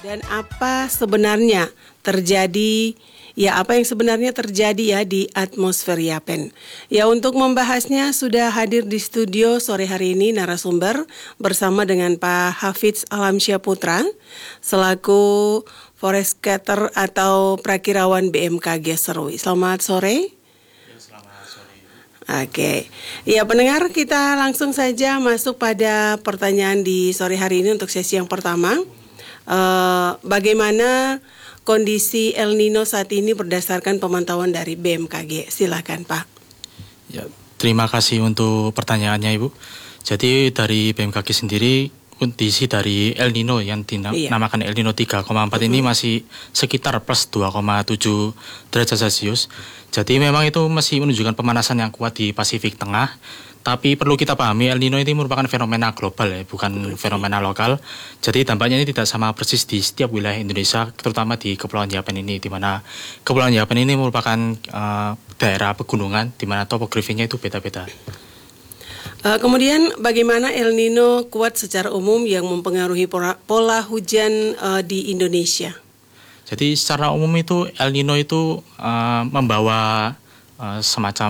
Dan apa sebenarnya terjadi, apa yang sebenarnya terjadi ya di atmosfer Yapen? Ya, untuk membahasnya sudah hadir di studio sore hari ini narasumber bersama dengan Pak Hafidz Alamsyah Putra selaku Forecaster atau Prakirawan BMKG Serui. Selamat sore. Selamat sore. Oke, ya pendengar, kita langsung saja masuk pada pertanyaan di sore hari ini untuk sesi yang pertama. Bagaimana kondisi El Nino saat ini berdasarkan pemantauan dari BMKG? Silakan Pak. Ya, terima kasih untuk pertanyaannya Ibu. Jadi dari BMKG sendiri kondisi dari El Nino yang dinamakan El Nino 3,4 ini masih sekitar plus 2,7 derajat Celcius. Jadi memang itu masih menunjukkan pemanasan yang kuat di Pasifik Tengah. Tapi perlu kita pahami El Nino ini merupakan fenomena global ya, bukan fenomena lokal. Jadi dampaknya ini tidak sama persis di setiap wilayah Indonesia, terutama di Kepulauan Yapen ini, di mana Kepulauan Yapen ini merupakan daerah pegunungan, di mana topografinya itu beda-beda. Kemudian bagaimana El Nino kuat secara umum yang mempengaruhi pola hujan di Indonesia? Jadi secara umum itu El Nino itu membawa semacam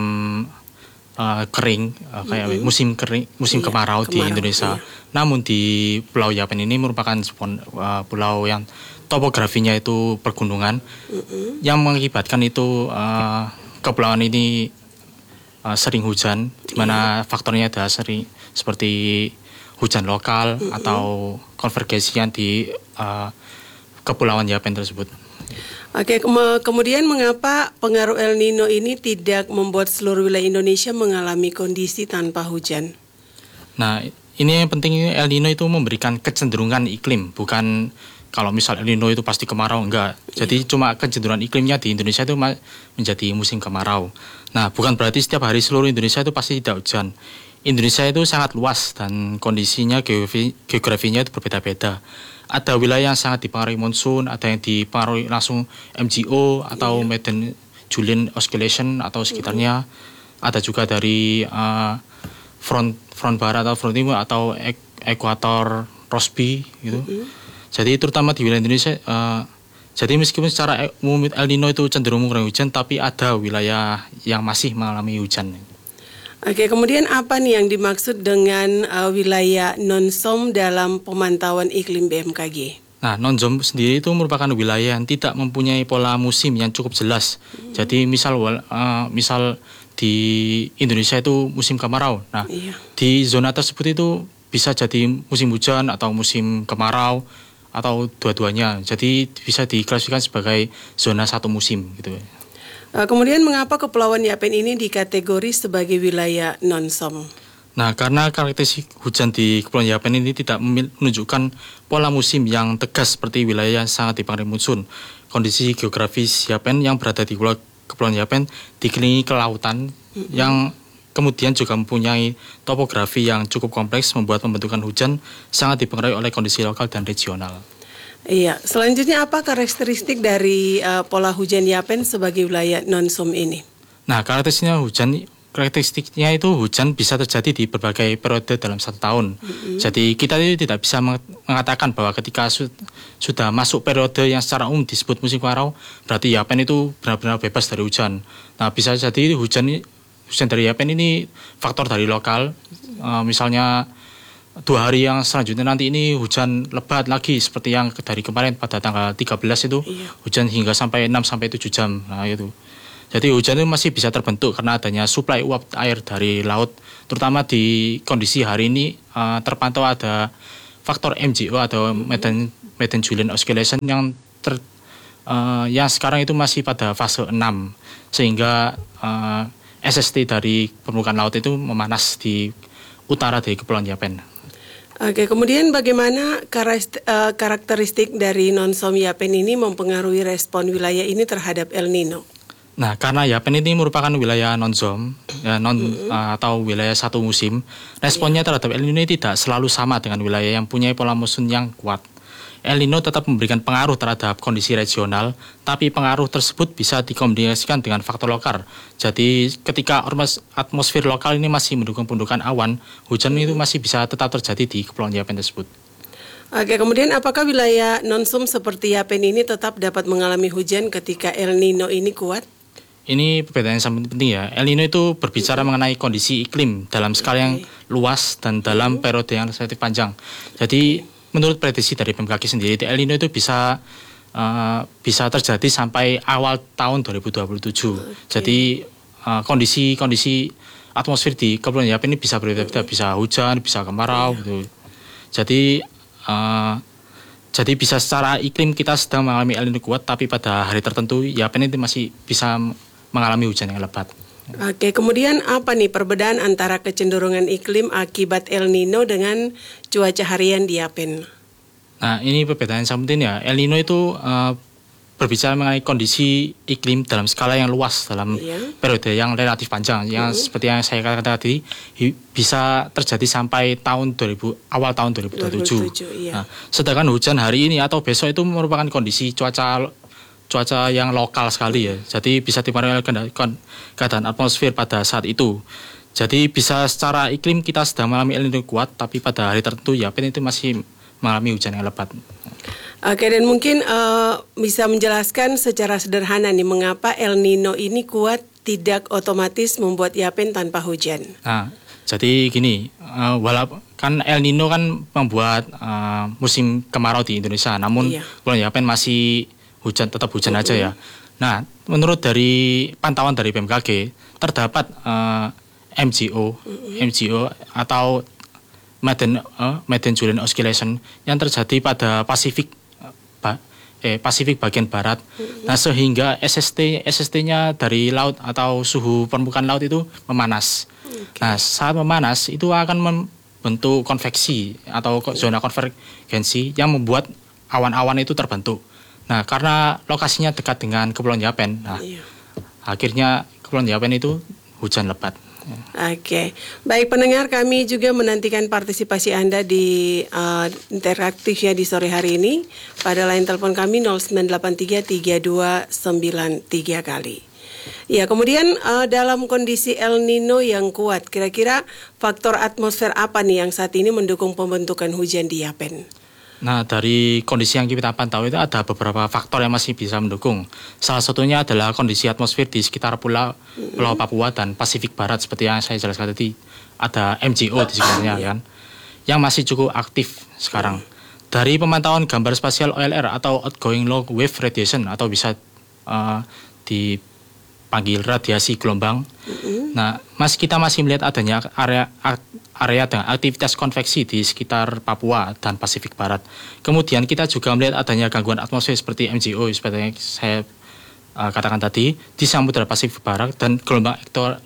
kering, kayak musim kering, musim kemarau di Indonesia. Namun di Pulau Yapen ini merupakan pulau yang topografinya itu pergunungan, yang mengakibatkan itu kepulauan ini sering hujan, di mana faktornya ada sering seperti hujan lokal atau konvergensian di Kepulauan Yapen tersebut. Oke, kemudian mengapa pengaruh El Nino ini tidak membuat seluruh wilayah Indonesia mengalami kondisi tanpa hujan? Nah, ini yang penting, El Nino itu memberikan kecenderungan iklim, bukan kalau misal El Nino itu pasti kemarau, enggak. Jadi cuma kecenderungan iklimnya di Indonesia itu menjadi musim kemarau. Nah, bukan berarti setiap hari seluruh Indonesia itu pasti tidak hujan. Indonesia itu sangat luas dan kondisinya geografinya itu berbeda-beda. Ada wilayah yang sangat dipengaruhi monsun, ada yang dipengaruhi langsung MGO atau Madden Julian Oscillation atau sekitarnya. Ada juga dari front barat atau front timur atau ekuator Rossby gitu. Jadi terutama di wilayah Indonesia, jadi meskipun secara umum El Nino itu cenderung mengurangi hujan, tapi ada wilayah yang masih mengalami hujan. Oke, kemudian apa nih yang dimaksud dengan wilayah non-SOM dalam pemantauan iklim BMKG? Nah, non-SOM sendiri itu merupakan wilayah yang tidak mempunyai pola musim yang cukup jelas. Jadi misal di Indonesia itu musim kemarau. Nah, di zona tersebut itu bisa jadi musim hujan atau musim kemarau atau dua-duanya. Jadi bisa diklasifikasikan sebagai zona satu musim gitu. Kemudian mengapa Kepulauan Yapen ini dikategori sebagai wilayah non-SOM? Nah, karena karakteristik hujan di Kepulauan Yapen ini tidak menunjukkan pola musim yang tegas seperti wilayah yang sangat dipengaruhi monsun. Kondisi geografis Yapen yang berada di Kepulauan Yapen dikelilingi kelautan yang kemudian juga mempunyai topografi yang cukup kompleks, membuat pembentukan hujan sangat dipengaruhi oleh kondisi lokal dan regional. Iya, selanjutnya apa karakteristik dari pola hujan Yapen sebagai wilayah non-SOM ini? Nah, karakteristiknya itu hujan bisa terjadi di berbagai periode dalam satu tahun. Jadi kita itu tidak bisa mengatakan bahwa ketika sudah masuk periode yang secara umum disebut musim kemarau, berarti Yapen itu benar-benar bebas dari hujan. Nah, bisa jadi hujan dari Yapen ini faktor dari lokal, misalnya 2 hari yang selanjutnya nanti ini hujan lebat lagi seperti yang dari kemarin pada tanggal 13 itu hujan hingga sampai 6-7 jam. Nah itu. Jadi hujan itu masih bisa terbentuk karena adanya suplai uap air dari laut, terutama di kondisi hari ini terpantau ada faktor MGO atau Madden Julian Oscillation yang sekarang itu masih pada fase 6, sehingga SST dari permukaan laut itu memanas di utara dari Kepulauan Yapen. Oke, kemudian bagaimana karakteristik dari non-SOM Yapen ini mempengaruhi respon wilayah ini terhadap El Nino? Nah, karena Yapen ini merupakan wilayah non-SOM atau wilayah satu musim, responnya terhadap El Nino tidak selalu sama dengan wilayah yang punya pola monsun yang kuat. El Nino tetap memberikan pengaruh terhadap kondisi regional, tapi pengaruh tersebut bisa dikombinasikan dengan faktor lokal. Jadi ketika atmosfer lokal ini masih mendukung pembentukan awan, hujan itu masih bisa tetap terjadi di Kepulauan Yapen tersebut. Oke, kemudian apakah wilayah non-sum seperti Yapen ini tetap dapat mengalami hujan ketika El Nino ini kuat? Ini perbedaan yang sangat penting ya. El Nino itu berbicara mengenai kondisi iklim dalam skala yang luas dan dalam periode yang relatif panjang. Jadi menurut prediksi dari BMKG sendiri, El Nino itu bisa terjadi sampai awal tahun 2027. Jadi kondisi atmosfer di Kepulauan Yapen ini bisa berbeda-beda, bisa hujan, bisa kemarau gitu. Jadi bisa secara iklim kita sedang mengalami El Nino kuat, tapi pada hari tertentu Yapen itu masih bisa mengalami hujan yang lebat. Oke, kemudian apa nih perbedaan antara kecenderungan iklim akibat El Nino dengan cuaca harian di Yapen? Nah, ini perbedaan yang sangat penting ya. El Nino itu berbicara mengenai kondisi iklim dalam skala yang luas dalam periode yang relatif panjang, yang seperti yang saya katakan tadi bisa terjadi sampai awal tahun 2027. Nah, sedangkan hujan hari ini atau besok itu merupakan kondisi cuaca yang lokal sekali ya. Jadi bisa dipengaruhi oleh keadaan atmosfer pada saat itu. Jadi bisa secara iklim kita sedang mengalami El Nino kuat, tapi pada hari tertentu Yapen itu masih mengalami hujan yang lebat. Oke, dan mungkin bisa menjelaskan secara sederhana nih mengapa El Nino ini kuat tidak otomatis membuat Yapen tanpa hujan. Nah, jadi gini, walaupun kan El Nino kan membuat musim kemarau di Indonesia, namun Kepulauan Yapen masih tetap hujan aja ya. Nah, menurut dari pantauan dari BMKG terdapat MGO atau Median Julian Oscillation yang terjadi pada Pasifik bagian barat. Nah, sehingga SST-nya dari laut atau suhu permukaan laut itu memanas. Nah, saat memanas itu akan membentuk konveksi atau zona konvergensi yang membuat awan-awan itu terbentuk. Nah, karena lokasinya dekat dengan Kepulauan Yapen, akhirnya Kepulauan Yapen itu hujan lebat. Oke, baik pendengar, kami juga menantikan partisipasi Anda di interaktif ya di sore hari ini. Pada line telepon kami 09833293 kali. Ya, kemudian dalam kondisi El Nino yang kuat, kira-kira faktor atmosfer apa nih yang saat ini mendukung pembentukan hujan di Yapen? Nah, dari kondisi yang kita pantau itu ada beberapa faktor yang masih bisa mendukung. Salah satunya adalah kondisi atmosfer di sekitar Pulau Papua dan Pasifik Barat seperti yang saya jelaskan tadi. Ada MGO di sekitarnya kan, yang masih cukup aktif sekarang. Dari pemantauan gambar spasial OLR atau Outgoing Low Wave Radiation atau bisa dipanggil radiasi gelombang. Nah, kita masih melihat adanya area dengan aktivitas konveksi di sekitar Papua dan Pasifik Barat. Kemudian kita juga melihat adanya gangguan atmosfer seperti MGO seperti yang saya katakan tadi di Samudra Pasifik Barat dan gelombang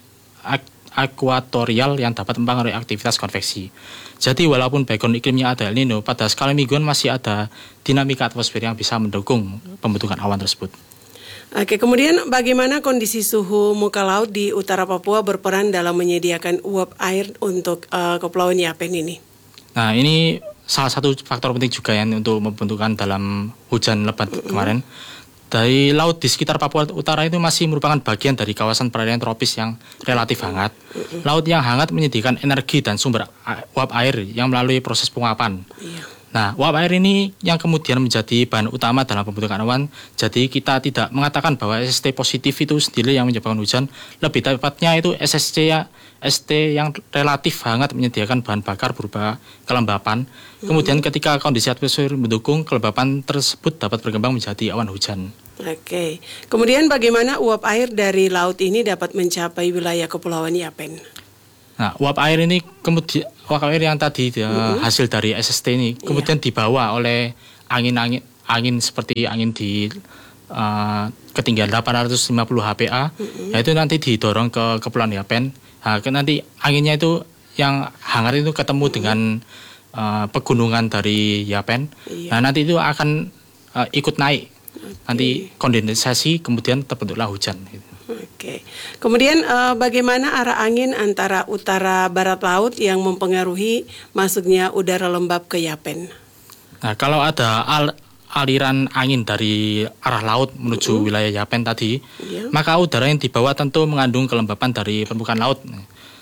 ekuatorial yang dapat mempengaruhi aktivitas konveksi. Jadi walaupun background iklimnya ada El Nino, pada skala mingguan masih ada dinamika atmosfer yang bisa mendukung pembentukan awan tersebut. Oke, kemudian bagaimana kondisi suhu muka laut di utara Papua berperan dalam menyediakan uap air untuk Kepulauan Yapen ini? Nah, ini salah satu faktor penting juga yang untuk membentukkan dalam hujan lebat kemarin. Dari laut di sekitar Papua Utara itu masih merupakan bagian dari kawasan perairan tropis yang relatif hangat. Laut yang hangat menyediakan energi dan sumber uap air yang melalui proses penguapan. Nah, uap air ini yang kemudian menjadi bahan utama dalam pembentukan awan. Jadi kita tidak mengatakan bahwa SST positif itu sendiri yang menyebabkan hujan. Lebih tepatnya itu ST yang relatif hangat menyediakan bahan bakar berupa kelembapan. Kemudian ketika kondisi atmosfer mendukung, kelembapan tersebut dapat berkembang menjadi awan hujan. Oke. Kemudian bagaimana uap air dari laut ini dapat mencapai wilayah Kepulauan Yapen? Nah, uap air ini kemudian yang tadi hasil dari SST ini kemudian dibawa oleh angin seperti angin di ketinggian 850 HPA, yaitu nanti didorong ke Kepulauan Yapen. Nah, nanti anginnya itu yang hangat itu ketemu dengan pegunungan dari Yapen. Nah, nanti itu akan ikut naik. Nanti kondensasi kemudian terbentuklah hujan. Oke. Kemudian bagaimana arah angin antara utara barat laut yang mempengaruhi masuknya udara lembab ke Yapen? Nah, kalau ada aliran angin dari arah laut menuju wilayah Yapen tadi, maka udara yang dibawa tentu mengandung kelembapan dari permukaan laut.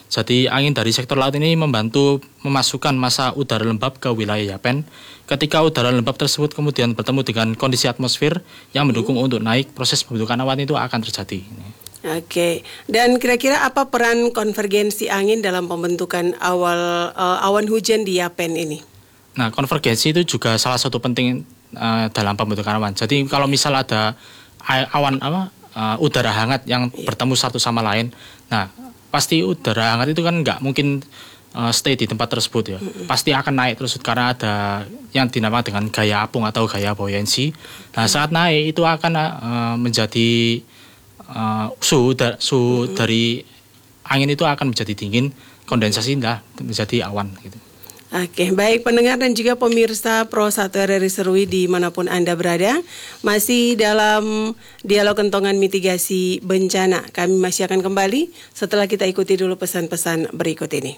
Jadi angin dari sektor laut ini membantu memasukkan massa udara lembab ke wilayah Yapen. Ketika udara lembab tersebut kemudian bertemu dengan kondisi atmosfer yang mendukung untuk naik, proses pembentukan awan itu akan terjadi. Oke, dan kira-kira apa peran konvergensi angin dalam pembentukan awan hujan di Yapen ini? Nah, konvergensi itu juga salah satu penting dalam pembentukan awan. Jadi kalau misal ada awan udara hangat yang bertemu satu sama lain, nah pasti udara hangat itu kan nggak mungkin stay di tempat tersebut ya. Pasti akan naik terus karena ada yang dinamakan dengan gaya apung atau gaya buoyancy. Nah, saat naik itu akan menjadi suhu dari angin itu akan menjadi dingin, kondensasi menjadi awan gitu. Oke, baik pendengar dan juga pemirsa Pro 1 RRI Serui dimanapun Anda berada, masih dalam dialog kentongan mitigasi bencana. Kami masih akan kembali setelah kita ikuti dulu pesan-pesan berikut ini.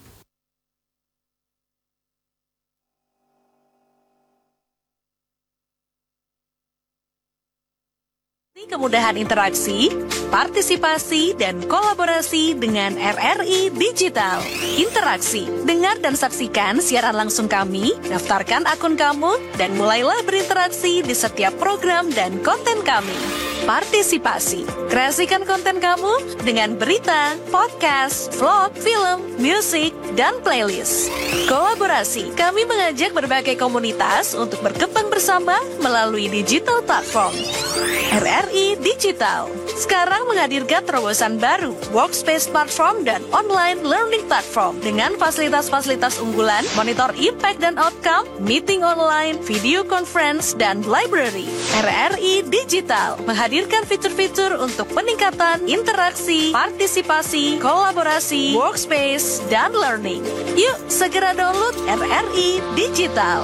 Kemudahan interaksi, partisipasi, dan kolaborasi dengan RRI Digital. Interaksi, dengar dan saksikan siaran langsung kami, daftarkan akun kamu, dan mulailah berinteraksi di setiap program dan konten kami. Partisipasi, kreasikan konten kamu dengan berita, podcast, vlog, film, musik, dan playlist. Kolaborasi, kami mengajak berbagai komunitas untuk berkembang bersama melalui digital platform. RRI Digital sekarang menghadirkan terobosan baru, workspace platform dan online learning platform dengan fasilitas-fasilitas unggulan, monitor impact dan outcome, meeting online, video conference, dan library. RRI Digital menghadirkan fitur-fitur untuk peningkatan interaksi, partisipasi, kolaborasi, workspace, dan learning. Yuk segera download RRI Digital.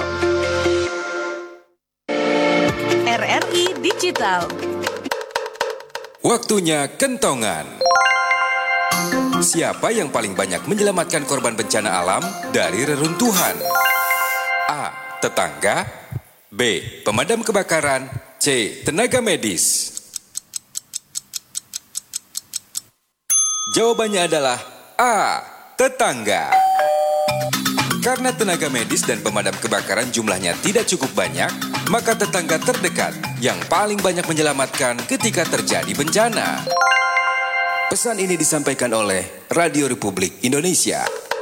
RRI Digital. Waktunya kentongan. Siapa yang paling banyak menyelamatkan korban bencana alam dari reruntuhan? A. Tetangga. B. Pemadam kebakaran. C. Tenaga medis. Jawabannya adalah A. Tetangga. Karena tenaga medis dan pemadam kebakaran jumlahnya tidak cukup banyak, maka tetangga terdekat yang paling banyak menyelamatkan ketika terjadi bencana. Pesan ini disampaikan oleh Radio Republik Indonesia.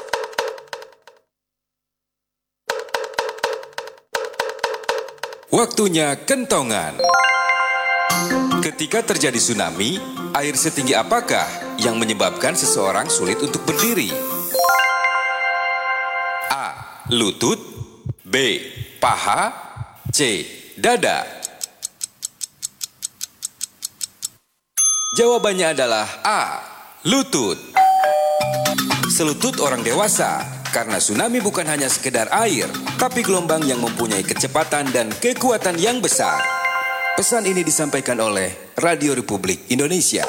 Waktunya kentongan. Ketika terjadi tsunami, air setinggi apakah yang menyebabkan seseorang sulit untuk berdiri? A. Lutut. B. Paha. C. Dada. Jawabannya adalah A. Lutut. Selutut orang dewasa, karena tsunami bukan hanya sekedar air, tapi gelombang yang mempunyai kecepatan dan kekuatan yang besar. Pesan ini disampaikan oleh Radio Republik Indonesia.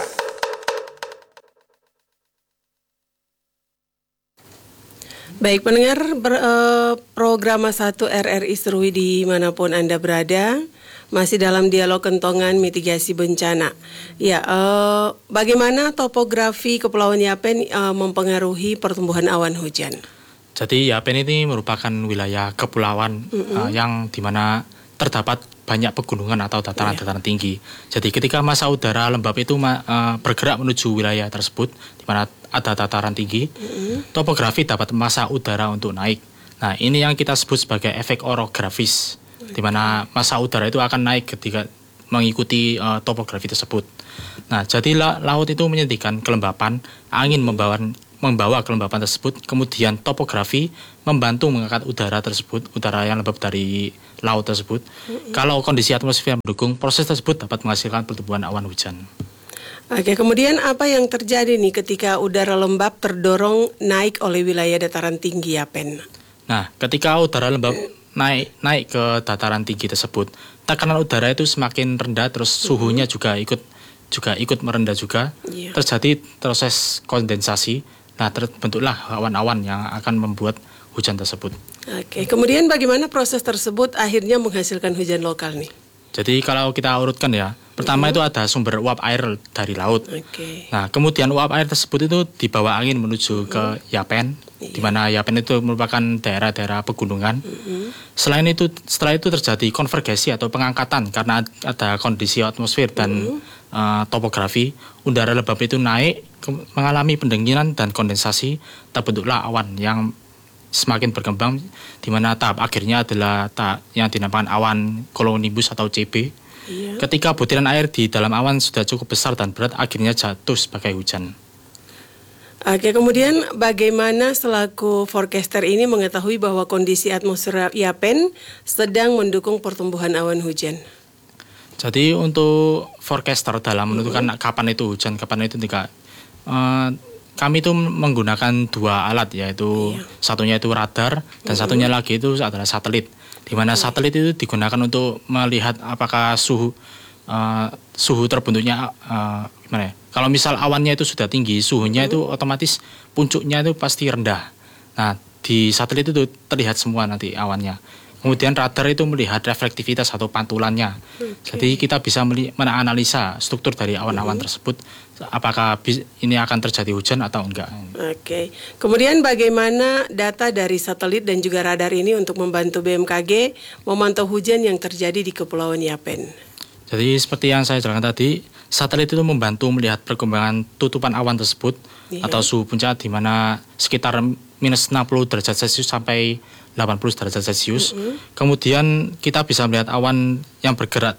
Baik pendengar program 1 RRI Serui dimanapun Anda berada, masih dalam dialog kentongan mitigasi bencana. Ya, bagaimana topografi Kepulauan Yapen mempengaruhi pertumbuhan awan hujan? Jadi Yapen ini merupakan wilayah kepulauan yang dimana terdapat banyak pegunungan atau dataran-dataran tinggi. Jadi ketika massa udara lembab itu bergerak menuju wilayah tersebut, di mana ada dataran tinggi, topografi dapat massa udara untuk naik. Nah, ini yang kita sebut sebagai efek orografis, di mana massa udara itu akan naik ketika mengikuti topografi tersebut. Nah, jadi laut itu menyentikan kelembapan, angin membawa kelembapan tersebut, kemudian topografi membantu mengangkat udara tersebut, udara yang lembab dari laut tersebut. Kalau kondisi atmosfer mendukung, proses tersebut dapat menghasilkan pertumbuhan awan hujan. Oke, kemudian apa yang terjadi nih ketika udara lembab terdorong naik oleh wilayah dataran tinggi Yapen? Nah, ketika udara lembab naik ke dataran tinggi tersebut, tekanan udara itu semakin rendah, terus suhunya juga ikut merendah juga. Terjadi proses kondensasi. Nah, terbentuklah awan-awan yang akan membuat hujan tersebut. Oke, kemudian bagaimana proses tersebut akhirnya menghasilkan hujan lokal nih? Jadi kalau kita urutkan ya, Pertama itu ada sumber uap air dari laut. Oke. Nah, kemudian uap air tersebut itu dibawa angin menuju ke Yapen, di mana Yapen itu merupakan daerah-daerah pegunungan. Setelah itu terjadi konvergensi atau pengangkatan karena ada kondisi atmosfer dan topografi. Udara lembab itu naik, mengalami pendinginan dan kondensasi, terbentuklah awan yang semakin berkembang, di mana tahap akhirnya adalah yang dinamakan awan cumulonimbus atau CB. Iya. Ketika butiran air di dalam awan sudah cukup besar dan berat, akhirnya jatuh sebagai hujan. Oke, kemudian bagaimana selaku forecaster ini mengetahui bahwa kondisi atmosfer Yapen sedang mendukung pertumbuhan awan hujan? Jadi untuk forecaster dalam menentukan kapan itu hujan, kapan itu tidak, kami itu menggunakan dua alat, yaitu satunya itu radar dan satunya lagi itu adalah satelit. Di mana satelit itu digunakan untuk melihat apakah suhu terbentuknya gimana ya? Kalau misal awannya itu sudah tinggi, suhunya itu otomatis puncuknya itu pasti rendah. Nah, di satelit itu terlihat semua nanti awannya. Kemudian radar itu melihat reflektivitas atau pantulannya. Jadi kita bisa menganalisa struktur dari awan-awan tersebut, apakah ini akan terjadi hujan atau enggak. Oke. Kemudian bagaimana data dari satelit dan juga radar ini untuk membantu BMKG memantau hujan yang terjadi di Kepulauan Yapen? Jadi seperti yang saya jelaskan tadi, satelit itu membantu melihat perkembangan tutupan awan tersebut atau suhu puncak di mana sekitar minus 60 derajat Celcius sampai 80 derajat Celcius. Kemudian kita bisa melihat awan yang bergerak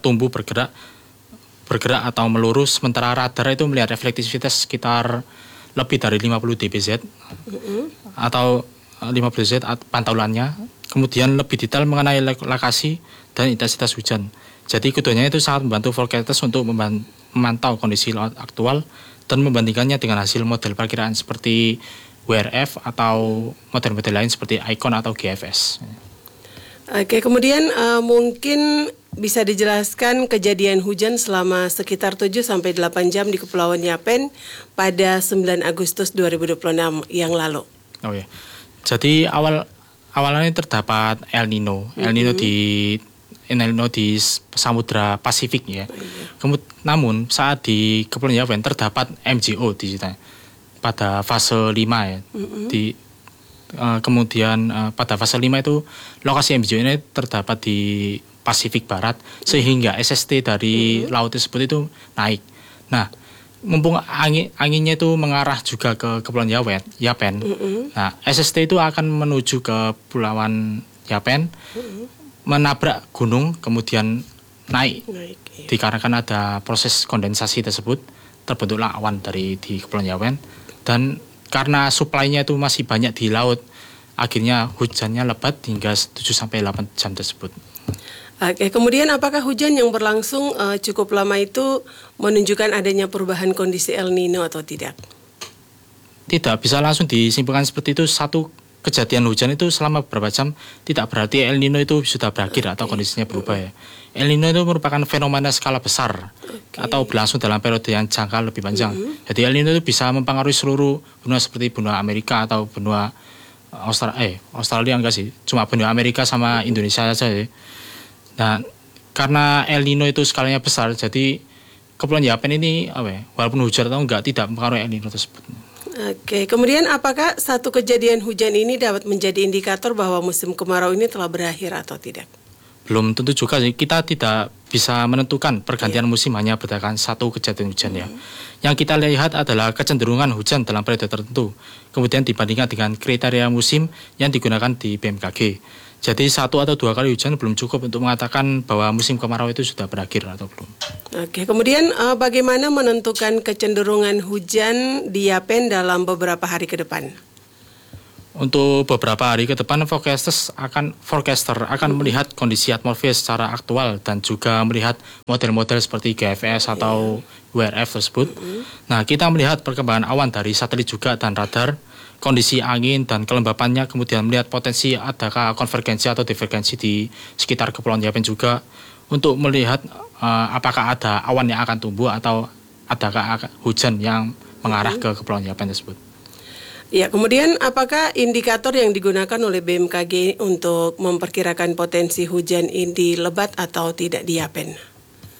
atau melurus, sementara radar itu melihat reflektivitas sekitar lebih dari 50 dBz atau 50 dBz pantauannya. Kemudian lebih detail mengenai lokasi dan intensitas hujan. Jadi keduanya itu sangat membantu forecasters untuk memantau kondisi laut aktual dan membandingkannya dengan hasil model perkiraan seperti WRF atau model-model lain seperti ICON atau GFS. Oke, kemudian mungkin bisa dijelaskan kejadian hujan selama sekitar 7-8 jam di Kepulauan Yapen pada 9 Agustus 2026 yang lalu. Oh ya, jadi awalnya terdapat El Nino di Samudra Pasifik ya. Namun saat di Kepulauan Yapen terdapat MJO di situ pada fase 5 ya. Kemudian pada fase 5 itu lokasi MJO ini terdapat di Pasifik Barat sehingga SST dari laut tersebut itu naik. Nah, mumpung anginnya itu mengarah juga ke Kepulauan Yapen. Nah, SST itu akan menuju ke Pulauan Yapen, menabrak gunung kemudian naik. Dikarenakan ada proses kondensasi tersebut, terbentuklah awan di Kepulauan Yapen. Dan karena suplainya itu masih banyak di laut, akhirnya hujannya lebat hingga 7-8 jam tersebut. Oke, kemudian apakah hujan yang berlangsung cukup lama itu menunjukkan adanya perubahan kondisi El Nino atau tidak? Tidak bisa langsung disimpulkan seperti itu. Satu kejadian hujan itu selama beberapa jam tidak berarti El Nino itu sudah berakhir atau kondisinya berubah ya. El Nino itu merupakan fenomena skala besar atau berlangsung dalam periode yang jangka lebih panjang. Jadi El Nino itu bisa mempengaruhi seluruh benua seperti benua Amerika atau benua Australia enggak sih, cuma benua Amerika sama Indonesia saja ya. Nah, karena El Nino itu skalanya besar, jadi Kepulauan Yapen ini walaupun hujan atau enggak tidak mempengaruhi El Nino tersebut. Oke, kemudian apakah satu kejadian hujan ini dapat menjadi indikator bahwa musim kemarau ini telah berakhir atau tidak? Belum tentu juga sih, kita tidak bisa menentukan pergantian musim hanya berdasarkan satu kejadian hujan ya. Yang kita lihat adalah kecenderungan hujan dalam periode tertentu, kemudian dibandingkan dengan kriteria musim yang digunakan di BMKG. Jadi 1 atau 2 kali hujan belum cukup untuk mengatakan bahwa musim kemarau itu sudah berakhir atau belum. Oke, kemudian bagaimana menentukan kecenderungan hujan di Yapen dalam beberapa hari ke depan? Untuk beberapa hari ke depan, forecaster akan melihat kondisi atmosfer secara aktual dan juga melihat model-model seperti GFS atau WRF tersebut. Nah, kita melihat perkembangan awan dari satelit juga dan radar, kondisi angin dan kelembapannya, kemudian melihat potensi adakah konvergensi atau divergensi di sekitar Kepulauan Yapen juga untuk melihat apakah ada awan yang akan tumbuh atau adakah hujan yang mengarah ke Kepulauan Yapen tersebut. Ya, kemudian apakah indikator yang digunakan oleh BMKG untuk memperkirakan potensi hujan ini lebat atau tidak di Yapen?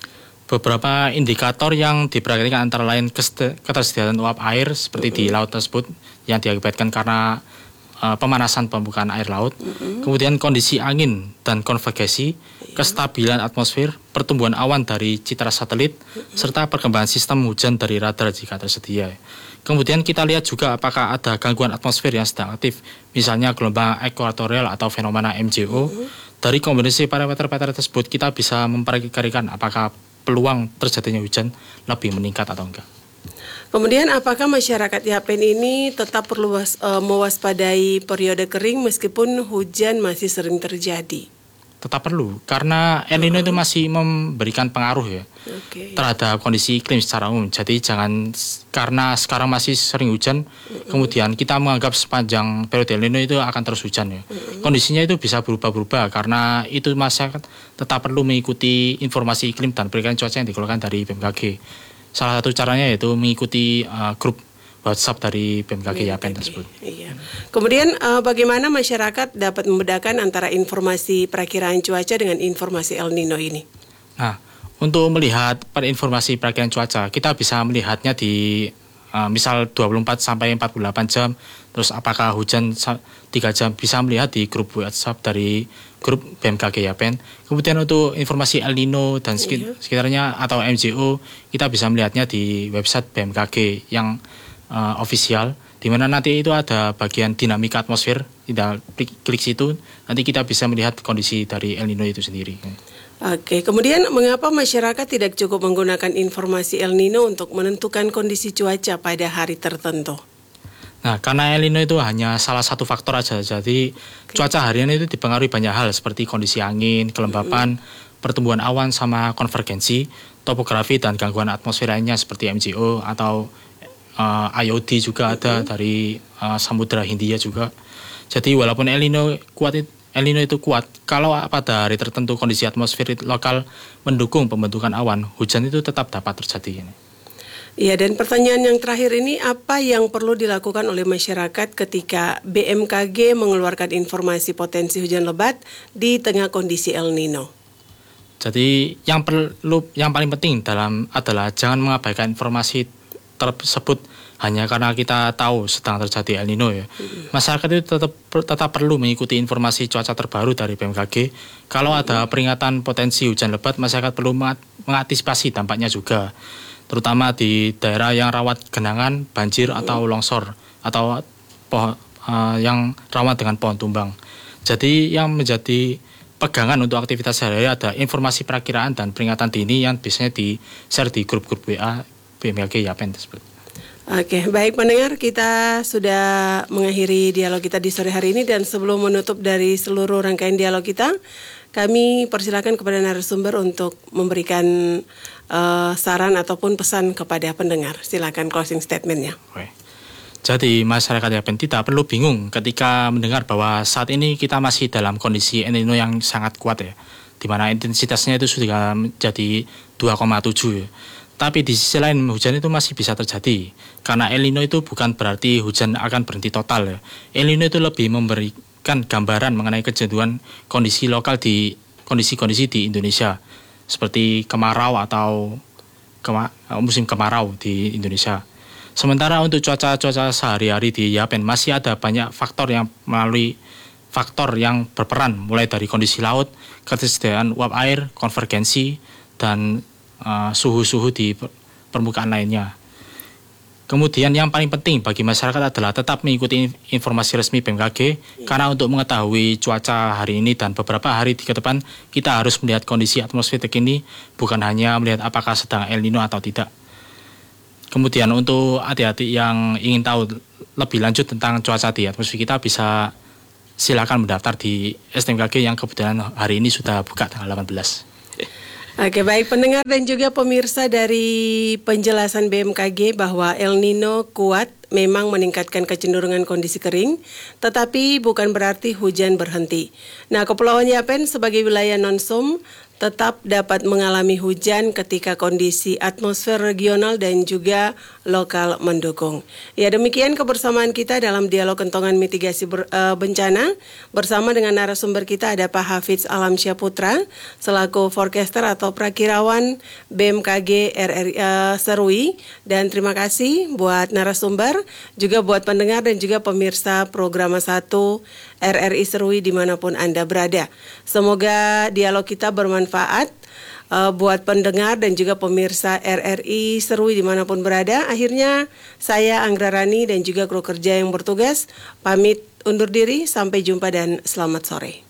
Beberapa indikator yang diperhatikan antara lain ketersediaan uap air seperti di laut tersebut yang diakibatkan karena pemanasan permukaan air laut, kemudian kondisi angin dan konvergensi, kestabilan atmosfer, pertumbuhan awan dari citra satelit, serta perkembangan sistem hujan dari radar jika tersedia. Kemudian kita lihat juga apakah ada gangguan atmosfer yang sedang aktif, misalnya gelombang ekuatorial atau fenomena MJO. Dari kombinasi parameter-parameter tersebut kita bisa memperkirakan apakah peluang terjadinya hujan lebih meningkat atau enggak. Kemudian apakah masyarakat Yapen ini tetap perlu mewaspadai periode kering meskipun hujan masih sering terjadi? Tetap perlu, karena El Nino itu masih memberikan pengaruh ya terhadap kondisi iklim secara umum. Jadi jangan karena sekarang masih sering hujan, kemudian kita menganggap sepanjang periode El Nino itu akan terus hujan ya. Kondisinya itu bisa berubah-berubah, karena itu masyarakat tetap perlu mengikuti informasi iklim dan perkiraan cuaca yang dikeluarkan dari BMKG. Salah satu caranya yaitu mengikuti grup WhatsApp dari BMKG Yapen tersebut. Iya. Kemudian bagaimana masyarakat dapat membedakan antara informasi perakiraan cuaca dengan informasi El Nino ini? Nah, untuk melihat informasi perakiraan cuaca, kita bisa melihatnya di misal 24 sampai 48 jam, terus apakah hujan 3 jam, bisa melihat di grup WhatsApp dari grup BMKG Yapen. Kemudian untuk informasi El Nino dan sekitarnya atau MJO, kita bisa melihatnya di website BMKG yang official, di mana nanti itu ada bagian dinamika atmosfer. Tidak klik situ, nanti kita bisa melihat kondisi dari El Nino itu sendiri. Oke, kemudian mengapa masyarakat tidak cukup menggunakan informasi El Nino untuk menentukan kondisi cuaca pada hari tertentu? Nah, karena El Nino itu hanya salah satu faktor aja, jadi cuaca harian itu dipengaruhi banyak hal seperti kondisi angin, kelembapan, pertumbuhan awan sama konvergensi, topografi dan gangguan atmosfer lainnya seperti MJO atau IOD juga ada dari Samudra Hindia juga. Jadi walaupun El Nino itu kuat, kalau pada hari tertentu kondisi atmosfer lokal mendukung pembentukan awan, hujan itu tetap dapat terjadi. Iya, dan pertanyaan yang terakhir ini, apa yang perlu dilakukan oleh masyarakat ketika BMKG mengeluarkan informasi potensi hujan lebat di tengah kondisi El Nino? Jadi yang paling penting adalah jangan mengabaikan informasi tersebut hanya karena kita tahu sedang terjadi El Nino ya. Masyarakat itu tetap perlu mengikuti informasi cuaca terbaru dari BMKG. Kalau ada peringatan potensi hujan lebat, masyarakat perlu mengantisipasi dampaknya juga, terutama di daerah yang rawan genangan, banjir atau longsor, atau yang rawan dengan pohon tumbang. Jadi yang menjadi pegangan untuk aktivitas sehari-hari ada informasi perakiraan dan peringatan dini yang biasanya di-share di grup-grup WA BMKG Yapen tersebut. Oke, baik pendengar, kita sudah mengakhiri dialog kita di sore hari ini, dan sebelum menutup dari seluruh rangkaian dialog kita, kami persilakan kepada narasumber untuk memberikan saran ataupun pesan kepada pendengar. Silakan closing statement-nya. Oke. Jadi masyarakat Yapen tidak perlu bingung ketika mendengar bahwa saat ini kita masih dalam kondisi El Nino yang sangat kuat ya, di mana intensitasnya itu sudah menjadi 2,7 ya. Tapi di sisi lain hujan itu masih bisa terjadi, karena El Nino itu bukan berarti hujan akan berhenti total ya. El Nino itu lebih memberikan gambaran mengenai kecenderungan kondisi lokal di kondisi-kondisi di Indonesia, seperti kemarau atau musim kemarau di Indonesia. Sementara untuk cuaca sehari-hari di Yapen masih ada banyak faktor yang berperan, mulai dari kondisi laut, ketersediaan uap air, konvergensi, dan suhu-suhu di permukaan lainnya. Kemudian yang paling penting bagi masyarakat adalah tetap mengikuti informasi resmi BMKG, karena untuk mengetahui cuaca hari ini dan beberapa hari ke depan, kita harus melihat kondisi atmosfer terkini, bukan hanya melihat apakah sedang El Nino atau tidak. Kemudian untuk adik-adik yang ingin tahu lebih lanjut tentang cuaca di atmosfer kita, bisa silakan mendaftar di STMKG yang kebetulan hari ini sudah buka tanggal 18. Oke, baik pendengar dan juga pemirsa, dari penjelasan BMKG bahwa El Nino kuat memang meningkatkan kecenderungan kondisi kering, tetapi bukan berarti hujan berhenti. Nah, Kepulauan Yapen sebagai wilayah non-SUM tetap dapat mengalami hujan ketika kondisi atmosfer regional dan juga lokal mendukung. Ya, demikian kebersamaan kita dalam dialog kentongan mitigasi bencana. Bersama dengan narasumber kita ada Pak Hafiz Alamsyah Putra selaku forecaster atau prakirawan BMKG RRI Serui. Dan terima kasih buat narasumber, juga buat pendengar dan juga pemirsa program 1 RRI Serui dimanapun Anda berada. Semoga dialog kita bermanfaat buat pendengar dan juga pemirsa RRI Serui dimanapun berada. Akhirnya saya Anggra Rani dan juga kru kerja yang bertugas pamit undur diri. Sampai jumpa dan selamat sore.